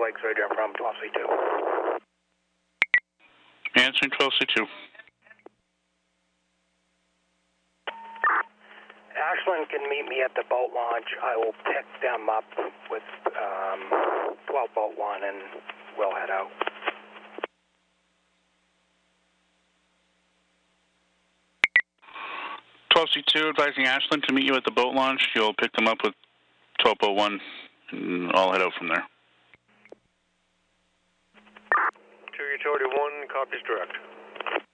Lakes Radio from 12C2. Answering 12C2. Ashland can meet me at the boat launch. I will pick them up with 12 Boat 1 and we'll head out. C2 advising Ashland to meet you at the boat launch. You'll pick them up with 1201 and I'll head out from there. 2 Utility 1, copies direct.